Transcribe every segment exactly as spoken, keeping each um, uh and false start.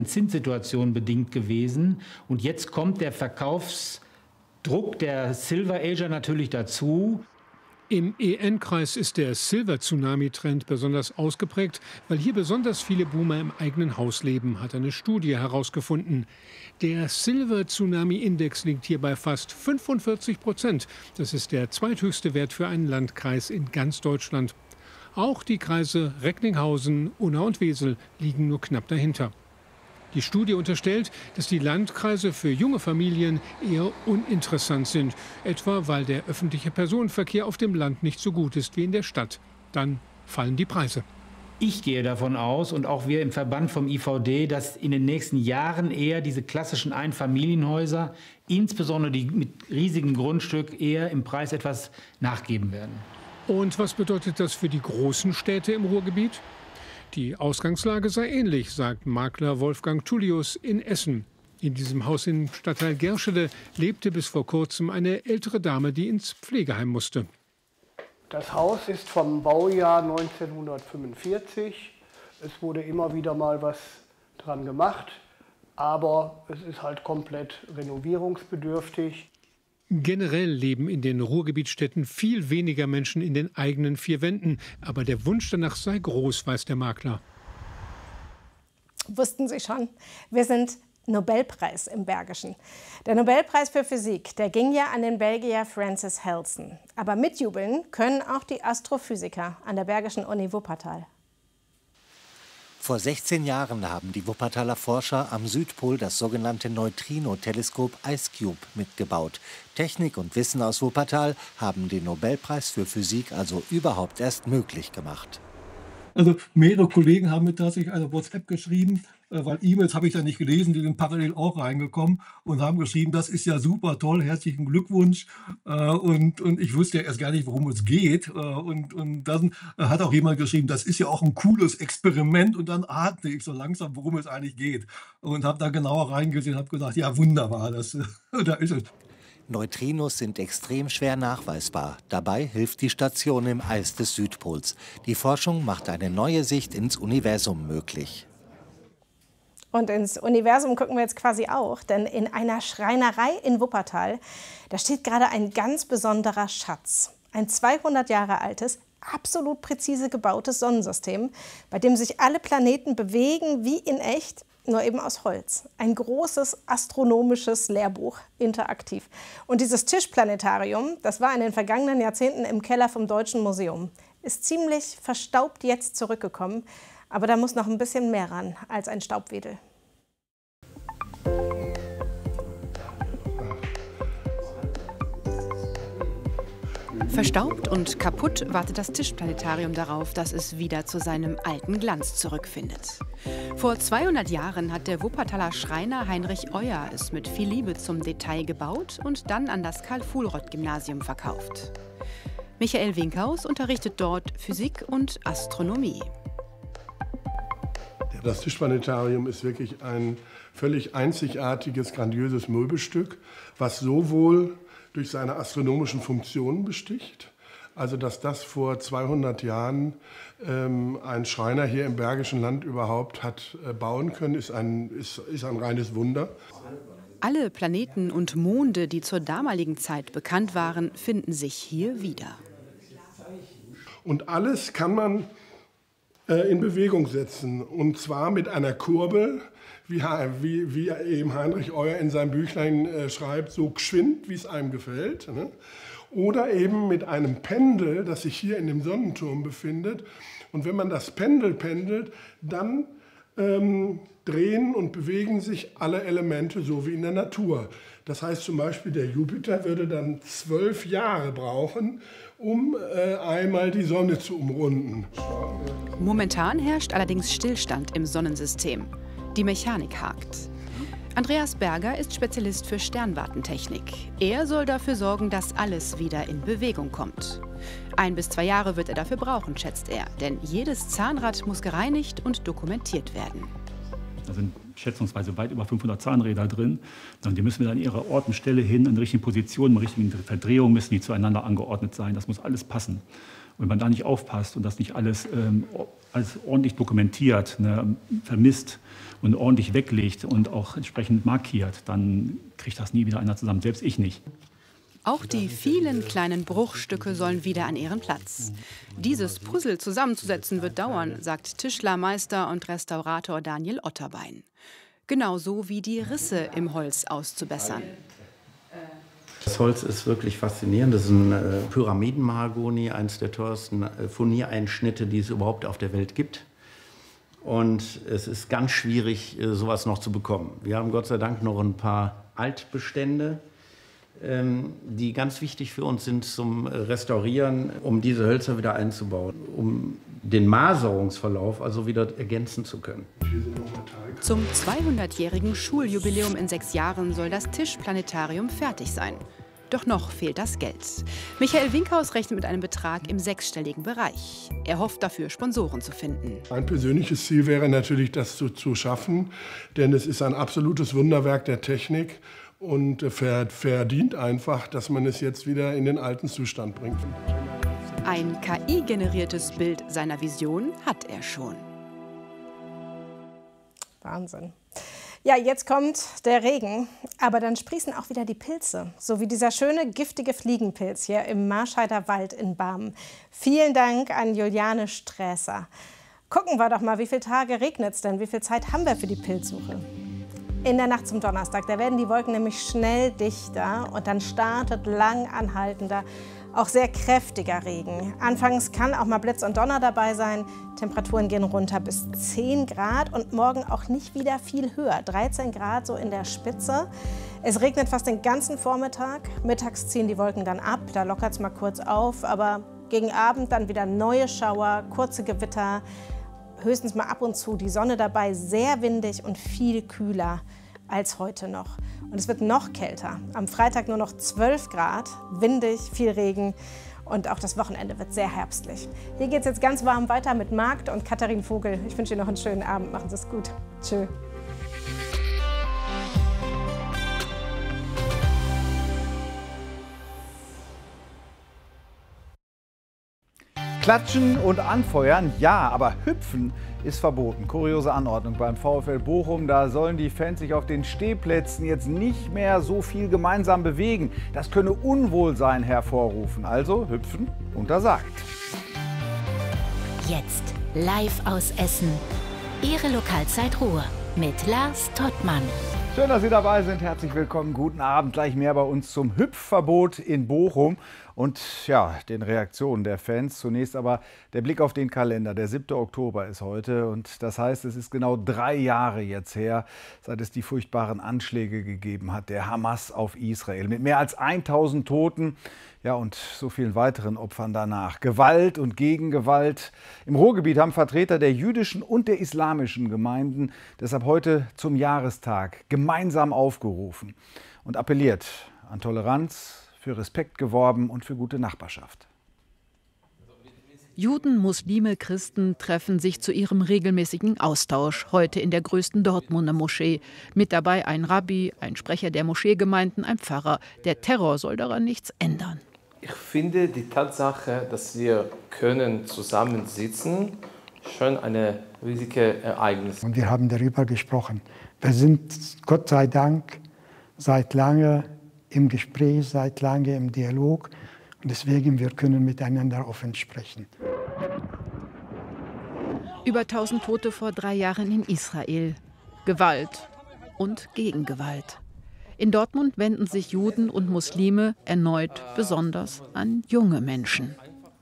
Zinssituation bedingt gewesen. Und jetzt kommt der Verkaufsdruck der Silver Ager natürlich dazu. Im E N-Kreis ist der Silver-Tsunami-Trend besonders ausgeprägt, weil hier besonders viele Boomer im eigenen Haus leben, hat eine Studie herausgefunden. Der Silver-Tsunami-Index liegt hier bei fast fünfundvierzig Prozent. Das ist der zweithöchste Wert für einen Landkreis in ganz Deutschland. Auch die Kreise Recklinghausen, Unna und Wesel liegen nur knapp dahinter. Die Studie unterstellt, dass die Landkreise für junge Familien eher uninteressant sind, etwa weil der öffentliche Personenverkehr auf dem Land nicht so gut ist wie in der Stadt. Dann fallen die Preise. Ich gehe davon aus, und auch wir im Verband vom I V D, dass in den nächsten Jahren eher diese klassischen Einfamilienhäuser, insbesondere die mit riesigem Grundstück, eher im Preis etwas nachgeben werden. Und was bedeutet das für die großen Städte im Ruhrgebiet? Die Ausgangslage sei ähnlich, sagt Makler Wolfgang Tullius in Essen. In diesem Haus im Stadtteil Gerschede lebte bis vor kurzem eine ältere Dame, die ins Pflegeheim musste. Das Haus ist vom Baujahr neunzehnhundertfünfundvierzig. Es wurde immer wieder mal was dran gemacht, aber es ist halt komplett renovierungsbedürftig. Generell leben in den Ruhrgebietsstädten viel weniger Menschen in den eigenen vier Wänden. Aber der Wunsch danach sei groß, weiß der Makler. Wussten Sie schon? Wir sind Nobelpreis im Bergischen. Der Nobelpreis für Physik, der ging ja an den Belgier Francis Halson. Aber mitjubeln können auch die Astrophysiker an der Bergischen Uni Wuppertal. Vor sechzehn Jahren haben die Wuppertaler Forscher am Südpol das sogenannte Neutrino-Teleskop IceCube mitgebaut. Technik und Wissen aus Wuppertal haben den Nobelpreis für Physik also überhaupt erst möglich gemacht. Also mehrere Kollegen haben mir tatsächlich eine WhatsApp geschrieben, weil E-Mails habe ich da nicht gelesen, die sind parallel auch reingekommen und haben geschrieben, das ist ja super toll, herzlichen Glückwunsch. Und, und ich wusste ja erst gar nicht, worum es geht. Und, und dann hat auch jemand geschrieben, das ist ja auch ein cooles Experiment. Und dann ahnte ich so langsam, worum es eigentlich geht. Und habe da genauer reingesehen und habe gesagt, ja wunderbar, das, da ist es. Neutrinos sind extrem schwer nachweisbar. Dabei hilft die Station im Eis des Südpols. Die Forschung macht eine neue Sicht ins Universum möglich. Und ins Universum gucken wir jetzt quasi auch, denn in einer Schreinerei in Wuppertal, da steht gerade ein ganz besonderer Schatz. Ein zweihundert Jahre altes, absolut präzise gebautes Sonnensystem, bei dem sich alle Planeten bewegen wie in echt, nur eben aus Holz. Ein großes astronomisches Lehrbuch, interaktiv. Und dieses Tischplanetarium, das war in den vergangenen Jahrzehnten im Keller vom Deutschen Museum, ist ziemlich verstaubt jetzt zurückgekommen. Aber da muss noch ein bisschen mehr ran als ein Staubwedel. Verstaubt und kaputt wartet das Tischplanetarium darauf, dass es wieder zu seinem alten Glanz zurückfindet. Vor zweihundert Jahren hat der Wuppertaler Schreiner Heinrich Euer es mit viel Liebe zum Detail gebaut und dann an das Karl-Fuhlrott-Gymnasium verkauft. Michael Winkhaus unterrichtet dort Physik und Astronomie. Das Tischplanetarium ist wirklich ein völlig einzigartiges, grandioses Möbelstück, was sowohl durch seine astronomischen Funktionen besticht, also dass das vor zweihundert Jahren ähm, ein Schreiner hier im Bergischen Land überhaupt hat äh, bauen können, ist ein, ist, ist ein reines Wunder. Alle Planeten und Monde, die zur damaligen Zeit bekannt waren, finden sich hier wieder. Und alles kann man in Bewegung setzen, und zwar mit einer Kurbel, wie, wie, wie eben Heinrich Euer in seinem Büchlein äh, schreibt, so geschwind, wie es einem gefällt. Ne? Oder eben mit einem Pendel, das sich hier in dem Sonnenturm befindet. Und wenn man das Pendel pendelt, dann ähm, drehen und bewegen sich alle Elemente so wie in der Natur. Das heißt zum Beispiel, der Jupiter würde dann zwölf Jahre brauchen, um äh, einmal die Sonne zu umrunden. Momentan herrscht allerdings Stillstand im Sonnensystem. Die Mechanik hakt. Andreas Berger ist Spezialist für Sternwartentechnik. Er soll dafür sorgen, dass alles wieder in Bewegung kommt. Ein bis zwei Jahre wird er dafür brauchen, schätzt er. Denn jedes Zahnrad muss gereinigt und dokumentiert werden. Da sind schätzungsweise weit über fünfhundert Zahnräder drin. Und die müssen wir an ihrer Ort und Stelle hin, in der richtigen Position, in der richtigen Verdrehung müssen die zueinander angeordnet sein. Das muss alles passen. wenn man da nicht aufpasst und das nicht alles, ähm, alles ordentlich dokumentiert, ne, vermisst und ordentlich weglegt und auch entsprechend markiert, dann kriegt das nie wieder einer zusammen, selbst ich nicht. Auch die vielen kleinen Bruchstücke sollen wieder an ihren Platz. Dieses Puzzle zusammenzusetzen wird dauern, sagt Tischlermeister und Restaurator Daniel Otterbein. Genauso wie die Risse im Holz auszubessern. Das Holz ist wirklich faszinierend. Das ist ein äh, Pyramidenmahagoni, eines der teuersten äh, Furniereinschnitte, die es überhaupt auf der Welt gibt. Und es ist ganz schwierig, äh, sowas noch zu bekommen. Wir haben Gott sei Dank noch ein paar Altbestände, ähm, die ganz wichtig für uns sind zum Restaurieren, um diese Hölzer wieder einzubauen, um den Maserungsverlauf also wieder ergänzen zu können. Zum zweihundertjährigen Schuljubiläum in sechs Jahren soll das Tischplanetarium fertig sein. Doch noch fehlt das Geld. Michael Winkhaus rechnet mit einem Betrag im sechsstelligen Bereich. Er hofft dafür, Sponsoren zu finden. Mein persönliches Ziel wäre natürlich, das zu, zu schaffen, denn es ist ein absolutes Wunderwerk der Technik und verdient einfach, dass man es jetzt wieder in den alten Zustand bringt. Ein K I-generiertes Bild seiner Vision hat er schon. Wahnsinn. Ja, jetzt kommt der Regen, aber dann sprießen auch wieder die Pilze, so wie dieser schöne giftige Fliegenpilz hier im Marscheider Wald in Barmen. Vielen Dank an Juliane Sträßer. Gucken wir doch mal, wie viele Tage regnet es denn, wie viel Zeit haben wir für die Pilzsuche? In der Nacht zum Donnerstag, da werden die Wolken nämlich schnell dichter und dann startet lang anhaltender, auch sehr kräftiger Regen. Anfangs kann auch mal Blitz und Donner dabei sein. Temperaturen gehen runter bis zehn Grad und morgen auch nicht wieder viel höher. dreizehn Grad so in der Spitze. Es regnet fast den ganzen Vormittag. Mittags ziehen die Wolken dann ab. Da lockert es mal kurz auf. Aber gegen Abend dann wieder neue Schauer, kurze Gewitter. Höchstens mal ab und zu die Sonne dabei. Sehr windig und viel kühler als heute noch. Und es wird noch kälter. Am Freitag nur noch zwölf Grad, windig, viel Regen und auch das Wochenende wird sehr herbstlich. Hier geht es jetzt ganz warm weiter mit Markt und Katharin Vogel. Ich wünsche Ihnen noch einen schönen Abend. Machen Sie es gut. Tschö. Klatschen und anfeuern, ja, aber hüpfen ist verboten. Kuriose Anordnung beim VfL Bochum. Da sollen die Fans sich auf den Stehplätzen jetzt nicht mehr so viel gemeinsam bewegen. Das könne Unwohlsein hervorrufen. Also hüpfen untersagt. Jetzt live aus Essen. Ihre Lokalzeit Ruhr mit Lars Tottmann. Schön, dass Sie dabei sind. Herzlich willkommen. Guten Abend. Gleich mehr bei uns zum Hüpfverbot in Bochum und ja, den Reaktionen der Fans. Zunächst aber der Blick auf den Kalender. Der siebte Oktober ist heute und das heißt, es ist genau drei Jahre jetzt her, seit es die furchtbaren Anschläge gegeben hat, der Hamas auf Israel. Mit mehr als tausend Toten, ja, und so vielen weiteren Opfern danach. Gewalt und Gegengewalt. Im Ruhrgebiet haben Vertreter der jüdischen und der islamischen Gemeinden deshalb heute zum Jahrestag gemeinsam aufgerufen und appelliert an Toleranz, für Respekt geworben und für gute Nachbarschaft. Juden, Muslime, Christen treffen sich zu ihrem regelmäßigen Austausch heute in der größten Dortmunder Moschee. Mit dabei ein Rabbi, ein Sprecher der Moscheegemeinden, ein Pfarrer. Der Terror soll daran nichts ändern. Ich finde die Tatsache, dass wir können zusammensitzen, schon ein riesiges Ereignis. Und wir haben darüber gesprochen. Wir sind Gott sei Dank seit langem im Gespräch, seit langem im Dialog. Und deswegen wir können miteinander offen sprechen. Über tausend Tote vor drei Jahren in Israel. Gewalt und Gegengewalt. In Dortmund wenden sich Juden und Muslime erneut besonders an junge Menschen.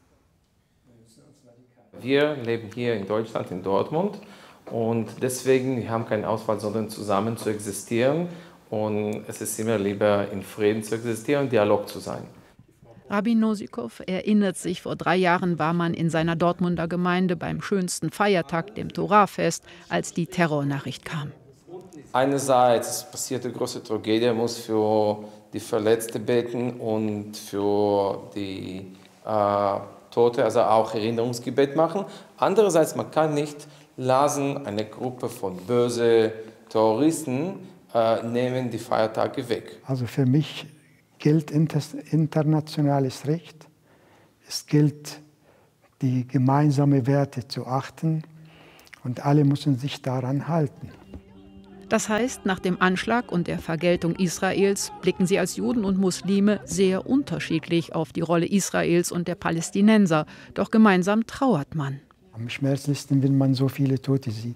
Wir leben hier in Deutschland, in Dortmund. Und deswegen wir haben keine Auswahl, sondern zusammen zu existieren. Und es ist immer lieber, in Frieden zu existieren und Dialog zu sein. Rabbi Nosikow erinnert sich, vor drei Jahren war man in seiner Dortmunder Gemeinde beim schönsten Feiertag, dem Torahfest, als die Terrornachricht kam. Einerseits passiert eine große Tragödie, man muss für die Verletzten beten und für die äh, Tote, also auch Erinnerungsgebet machen. Andererseits, man kann nicht lassen, eine Gruppe von bösen Terroristen äh, nehmen die Feiertage weg. Also für mich gilt internationales Recht. Es gilt die gemeinsamen Werte zu achten und alle müssen sich daran halten. Das heißt, nach dem Anschlag und der Vergeltung Israels blicken sie als Juden und Muslime sehr unterschiedlich auf die Rolle Israels und der Palästinenser. Doch gemeinsam trauert man. Am schmerzlichsten, wenn man so viele Tote sieht.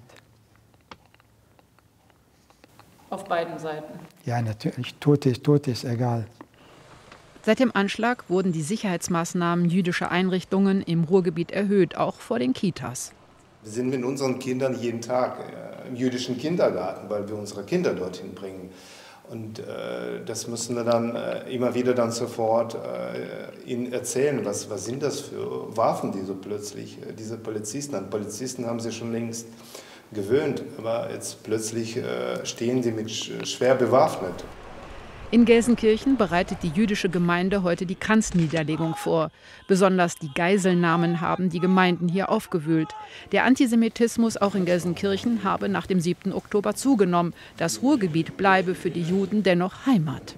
Auf beiden Seiten? Ja, natürlich. Tote, Tote ist egal. Seit dem Anschlag wurden die Sicherheitsmaßnahmen jüdischer Einrichtungen im Ruhrgebiet erhöht, auch vor den Kitas. Wir sind mit unseren Kindern jeden Tag äh, im jüdischen Kindergarten, weil wir unsere Kinder dorthin bringen. Und äh, das müssen wir dann äh, immer wieder dann sofort äh, ihnen erzählen, was, was sind das für Waffen, die so plötzlich äh, diese Polizisten, an Polizisten haben sie schon längst gewöhnt, aber jetzt plötzlich äh, stehen sie mit sch schwer bewaffnet. In Gelsenkirchen bereitet die jüdische Gemeinde heute die Kranzniederlegung vor. Besonders die Geiselnahmen haben die Gemeinden hier aufgewühlt. Der Antisemitismus auch in Gelsenkirchen habe nach dem siebten Oktober zugenommen. Das Ruhrgebiet bleibe für die Juden dennoch Heimat.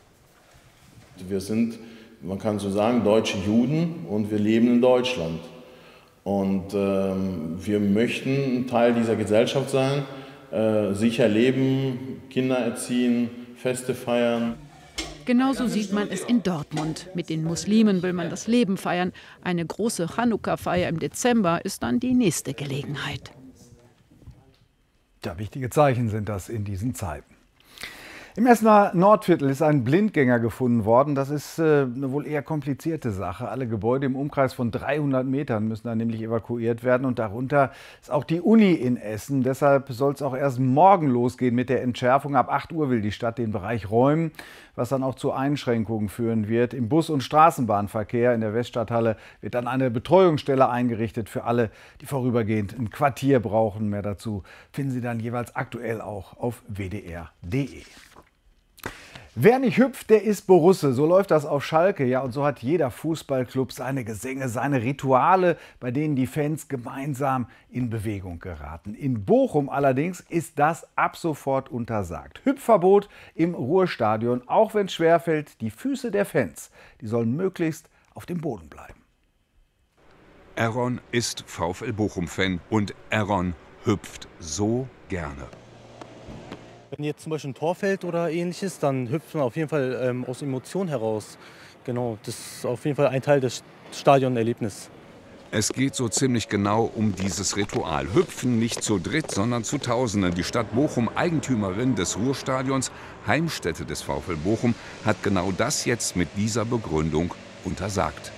Wir sind, man kann so sagen, deutsche Juden und wir leben in Deutschland. Und ähm, wir möchten ein Teil dieser Gesellschaft sein, äh, sicher leben, Kinder erziehen, Feste feiern. Genauso sieht man es in Dortmund. Mit den Muslimen will man das Leben feiern. Eine große Chanukka-Feier im Dezember ist dann die nächste Gelegenheit. Ja, wichtige Zeichen sind das in diesen Zeiten. Im Essener Nordviertel ist ein Blindgänger gefunden worden. Das ist äh, eine wohl eher komplizierte Sache. Alle Gebäude im Umkreis von dreihundert Metern müssen dann nämlich evakuiert werden. Und darunter ist auch die Uni in Essen. Deshalb soll es auch erst morgen losgehen mit der Entschärfung. Ab acht Uhr will die Stadt den Bereich räumen, was dann auch zu Einschränkungen führen wird. Im Bus- und Straßenbahnverkehr in der Weststadthalle wird dann eine Betreuungsstelle eingerichtet für alle, die vorübergehend ein Quartier brauchen. Mehr dazu finden Sie dann jeweils aktuell auch auf w d r punkt d e. Wer nicht hüpft, der ist Borusse. So läuft das auf Schalke. Ja, und so hat jeder Fußballclub seine Gesänge, seine Rituale, bei denen die Fans gemeinsam in Bewegung geraten. In Bochum allerdings ist das ab sofort untersagt. Hüpfverbot im Ruhrstadion, auch wenn es schwerfällt. Die Füße der Fans, die sollen möglichst auf dem Boden bleiben. Aaron ist VfL Bochum-Fan und Aaron hüpft so gerne. Wenn jetzt zum Beispiel ein Tor fällt oder ähnliches, dann hüpft man auf jeden Fall ähm, aus Emotionen heraus. Genau, das ist auf jeden Fall ein Teil des Stadionerlebnisses. Es geht so ziemlich genau um dieses Ritual. Hüpfen nicht zu dritt, sondern zu Tausenden. Die Stadt Bochum, Eigentümerin des Ruhrstadions, Heimstätte des VfL Bochum, hat genau das jetzt mit dieser Begründung untersagt.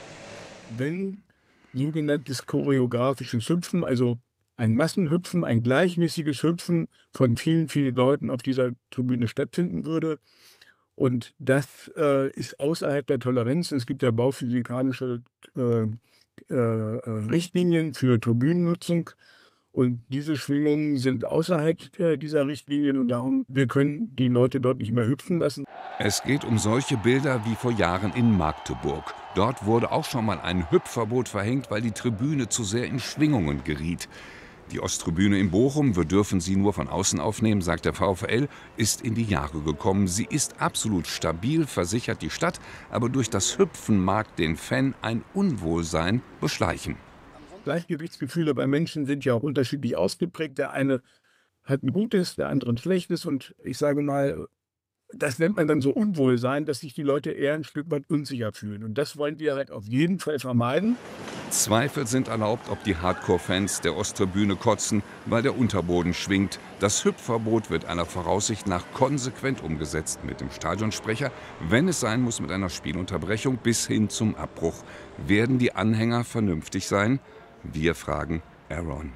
Wenn sogenanntes choreografisches Hüpfen, also ein Massenhüpfen, ein gleichmäßiges Hüpfen von vielen, vielen Leuten auf dieser Tribüne stattfinden würde. Und das äh, ist außerhalb der Toleranz. Es gibt ja bauphysikalische äh, äh, Richtlinien für Tribünennutzung. Und diese Schwingungen sind außerhalb äh, dieser Richtlinien. Und darum, wir können die Leute dort nicht mehr hüpfen lassen. Es geht um solche Bilder wie vor Jahren in Magdeburg. Dort wurde auch schon mal ein Hüpfverbot verhängt, weil die Tribüne zu sehr in Schwingungen geriet. Die Osttribüne in Bochum, wir dürfen sie nur von außen aufnehmen, sagt der VfL, ist in die Jahre gekommen. Sie ist absolut stabil, versichert die Stadt, aber durch das Hüpfen mag den Fan ein Unwohlsein beschleichen. Gleichgewichtsgefühle bei Menschen sind ja auch unterschiedlich ausgeprägt. Der eine hat ein gutes, der andere ein schlechtes. Und ich sage mal, das nennt man dann so Unwohlsein, dass sich die Leute eher ein Stück weit unsicher fühlen. Und das wollen wir halt auf jeden Fall vermeiden. Zweifel sind erlaubt, ob die Hardcore-Fans der Osttribüne kotzen, weil der Unterboden schwingt. Das Hüpfverbot wird aller Voraussicht nach konsequent umgesetzt mit dem Stadionsprecher, wenn es sein muss mit einer Spielunterbrechung bis hin zum Abbruch. Werden die Anhänger vernünftig sein? Wir fragen Aaron.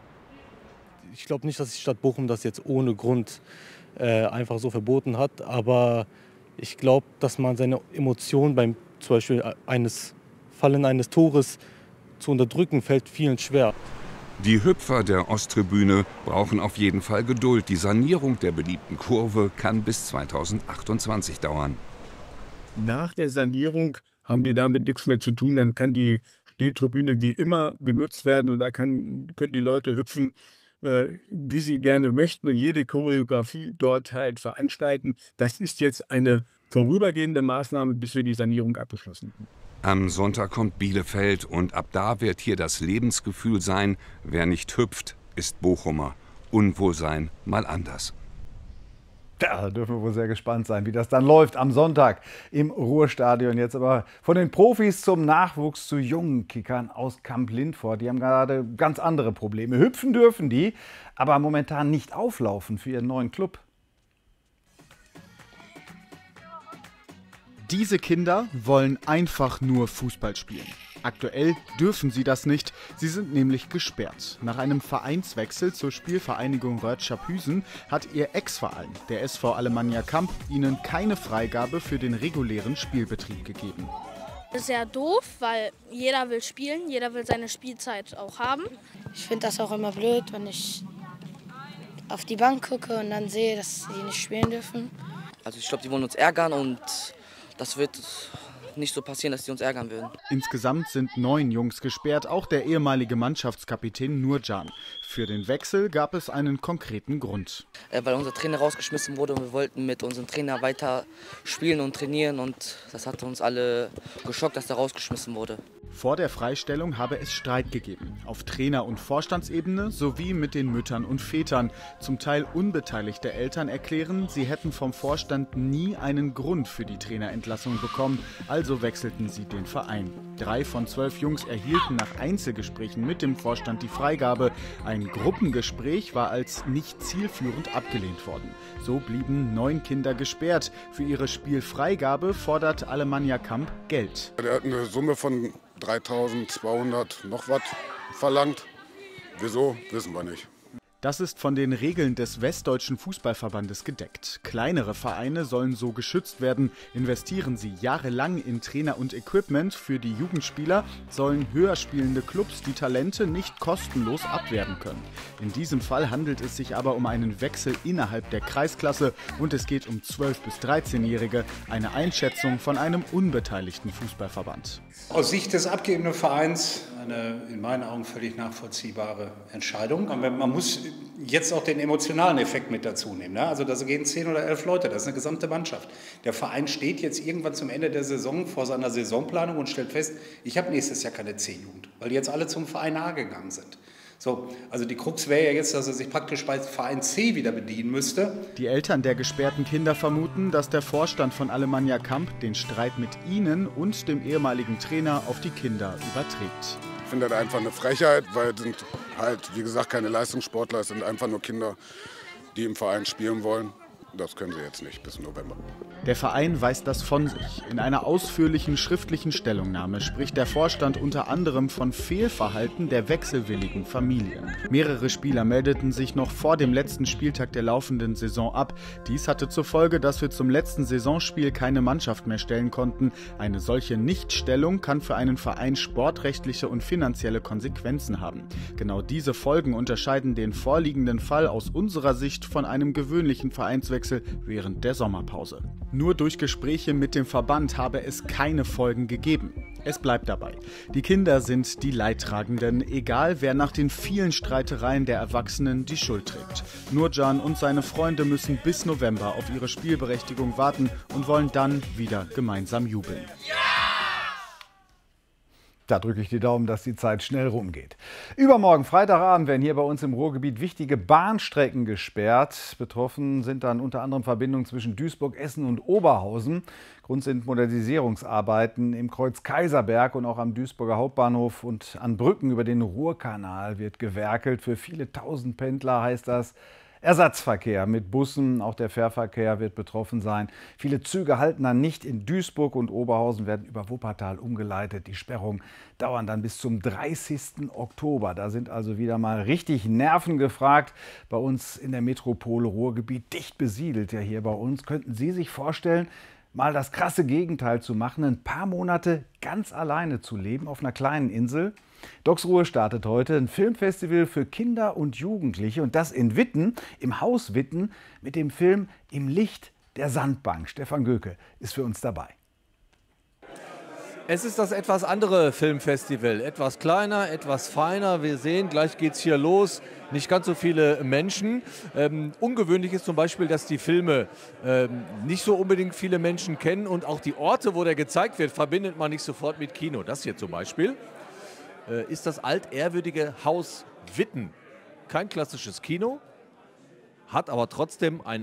Ich glaube nicht, dass die Stadt Bochum das jetzt ohne Grund äh, einfach so verboten hat, aber ich glaube, dass man seine Emotionen beim zum Beispiel eines Fallen eines Tores zu unterdrücken, fällt vielen schwer. Die Hüpfer der Osttribüne brauchen auf jeden Fall Geduld. Die Sanierung der beliebten Kurve kann bis zweitausendachtundzwanzig dauern. Nach der Sanierung haben wir damit nichts mehr zu tun. Dann kann die Stehtribüne wie immer benutzt werden und da kann, können die Leute hüpfen, äh, wie sie gerne möchten und jede Choreografie dort halt veranstalten. Das ist jetzt eine vorübergehende Maßnahme, bis wir die Sanierung abgeschlossen haben. Am Sonntag kommt Bielefeld und ab da wird hier das Lebensgefühl sein, wer nicht hüpft, ist Bochumer. Unwohlsein mal anders. Da dürfen wir wohl sehr gespannt sein, wie das dann läuft am Sonntag im Ruhrstadion. Jetzt aber von den Profis zum Nachwuchs zu jungen Kickern aus Kamp-Lindfort. Die haben gerade ganz andere Probleme. Hüpfen dürfen die, aber momentan nicht auflaufen für ihren neuen Club. Diese Kinder wollen einfach nur Fußball spielen. Aktuell dürfen sie das nicht, sie sind nämlich gesperrt. Nach einem Vereinswechsel zur Spielvereinigung Rötschapüsen hat ihr Ex-Verein, der S V Alemannia Kamp, ihnen keine Freigabe für den regulären Spielbetrieb gegeben. Das ist ja doof, weil jeder will spielen, jeder will seine Spielzeit auch haben. Ich finde das auch immer blöd, wenn ich auf die Bank gucke und dann sehe, dass sie nicht spielen dürfen. Also ich glaube, die wollen uns ärgern und das wird nicht so passieren, dass die uns ärgern würden. Insgesamt sind neun Jungs gesperrt, auch der ehemalige Mannschaftskapitän Nurcan. Für den Wechsel gab es einen konkreten Grund. Äh, weil unser Trainer rausgeschmissen wurde und wir wollten mit unserem Trainer weiter spielen und trainieren und das hat uns alle geschockt, dass er rausgeschmissen wurde. Vor der Freistellung habe es Streit gegeben, auf Trainer- und Vorstandsebene sowie mit den Müttern und Vätern. Zum Teil unbeteiligte Eltern erklären, sie hätten vom Vorstand nie einen Grund für die Trainerentlassung bekommen, also wechselten sie den Verein. Drei von zwölf Jungs erhielten nach Einzelgesprächen mit dem Vorstand die Freigabe. Ein Gruppengespräch war als nicht zielführend abgelehnt worden. So blieben neun Kinder gesperrt. Für ihre Spielfreigabe fordert Alemannia Kamp Geld. Er hat eine Summe von dreitausendzweihundert noch was verlangt. Wieso, wissen wir nicht. Das ist von den Regeln des Westdeutschen Fußballverbandes gedeckt. Kleinere Vereine sollen so geschützt werden. Investieren sie jahrelang in Trainer und Equipment für die Jugendspieler, sollen höher spielende Clubs die Talente nicht kostenlos abwerben können. In diesem Fall handelt es sich aber um einen Wechsel innerhalb der Kreisklasse und es geht um zwölf- bis dreizehnjährige, eine Einschätzung von einem unbeteiligten Fußballverband. Aus Sicht des abgebenden Vereins eine in meinen Augen völlig nachvollziehbare Entscheidung. Aber man muss jetzt auch den emotionalen Effekt mit dazu nehmen. Also da gehen zehn oder elf Leute, das ist eine gesamte Mannschaft. Der Verein steht jetzt irgendwann zum Ende der Saison vor seiner Saisonplanung und stellt fest, ich habe nächstes Jahr keine C-Jugend, weil die jetzt alle zum Verein A gegangen sind. So, also die Krux wäre ja jetzt, dass er sich praktisch bei Verein C wieder bedienen müsste. Die Eltern der gesperrten Kinder vermuten, dass der Vorstand von Alemannia Kamp den Streit mit ihnen und dem ehemaligen Trainer auf die Kinder überträgt. Ich finde das einfach eine Frechheit, weil es sind halt, wie gesagt, keine Leistungssportler, es sind einfach nur Kinder, die im Verein spielen wollen. Das können sie jetzt nicht bis November. Der Verein weist das von sich. In einer ausführlichen schriftlichen Stellungnahme spricht der Vorstand unter anderem von Fehlverhalten der wechselwilligen Familien. Mehrere Spieler meldeten sich noch vor dem letzten Spieltag der laufenden Saison ab. Dies hatte zur Folge, dass wir zum letzten Saisonspiel keine Mannschaft mehr stellen konnten. Eine solche Nichtstellung kann für einen Verein sportrechtliche und finanzielle Konsequenzen haben. Genau diese Folgen unterscheiden den vorliegenden Fall aus unserer Sicht von einem gewöhnlichen Vereinswechsel während der Sommerpause. Nur durch Gespräche mit dem Verband habe es keine Folgen gegeben. Es bleibt dabei. Die Kinder sind die Leidtragenden, egal wer nach den vielen Streitereien der Erwachsenen die Schuld trägt. Nurcan und seine Freunde müssen bis November auf ihre Spielberechtigung warten und wollen dann wieder gemeinsam jubeln. Da drücke ich die Daumen, dass die Zeit schnell rumgeht. Übermorgen, Freitagabend, werden hier bei uns im Ruhrgebiet wichtige Bahnstrecken gesperrt. Betroffen sind dann unter anderem Verbindungen zwischen Duisburg, Essen und Oberhausen. Grund sind Modernisierungsarbeiten im Kreuz Kaiserberg und auch am Duisburger Hauptbahnhof und an Brücken über den Ruhrkanal wird gewerkelt. Für viele tausend Pendler heißt das Ersatzverkehr mit Bussen, auch der Fährverkehr wird betroffen sein. Viele Züge halten dann nicht in Duisburg und Oberhausen, werden über Wuppertal umgeleitet. Die Sperrungen dauern dann bis zum dreißigsten Oktober. Da sind also wieder mal richtig Nerven gefragt. Bei uns in der Metropole Ruhrgebiet dicht besiedelt, ja hier bei uns. Könnten Sie sich vorstellen, mal das krasse Gegenteil zu machen, ein paar Monate ganz alleine zu leben auf einer kleinen Insel? Docs Ruhe startet heute ein Filmfestival für Kinder und Jugendliche und das in Witten, im Haus Witten, mit dem Film Im Licht der Sandbank. Stefan Göke ist für uns dabei. Es ist das etwas andere Filmfestival, etwas kleiner, etwas feiner. Wir sehen, gleich geht es hier los, nicht ganz so viele Menschen. Ähm, ungewöhnlich ist zum Beispiel, dass die Filme ähm, nicht so unbedingt viele Menschen kennen und auch die Orte, wo der gezeigt wird, verbindet man nicht sofort mit Kino. Das hier zum Beispiel äh, ist das altehrwürdige Haus Witten. Kein klassisches Kino, hat aber trotzdem einen